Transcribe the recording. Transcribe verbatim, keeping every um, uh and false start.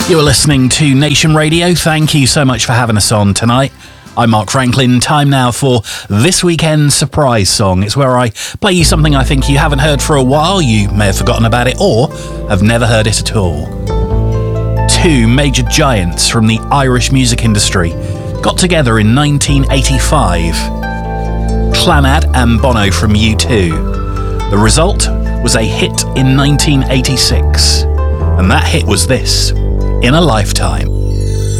You're listening to Nation Radio. Thank you so much for having us on tonight. I'm Mark Franklin. Time now for this weekend's surprise song. It's where I play you something I think you haven't heard for a while, you may have forgotten about it, or have never heard it at all. Two major giants from the Irish music industry got together in nineteen eighty-five. Clannad and Bono from U two. The result was a hit in nineteen eighty-six. And that hit was this, In a Lifetime.